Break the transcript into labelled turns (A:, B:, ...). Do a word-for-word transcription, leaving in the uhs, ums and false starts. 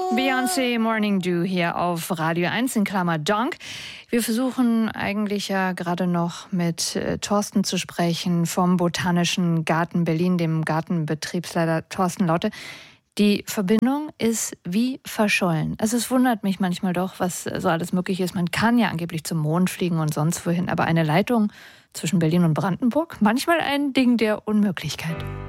A: Beyoncé Morning Dew hier auf Radio eins in Klammer Donk. Wir versuchen eigentlich ja gerade noch mit äh, Thorsten zu sprechen vom Botanischen Garten Berlin, dem Gartenbetriebsleiter Thorsten Lotte. Die Verbindung ist wie verschollen. Also es wundert mich manchmal doch, was so alles möglich ist. Man kann ja angeblich zum Mond fliegen und sonst wohin, aber eine Leitung zwischen Berlin und Brandenburg, manchmal ein Ding der Unmöglichkeit.